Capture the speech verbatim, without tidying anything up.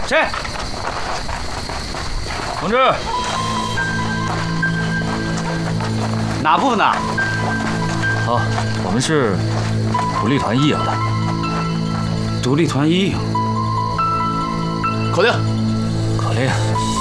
谁？同志，哪部分的？ 啊，我们是独立团一营的。 独立团一营。口令。 口令。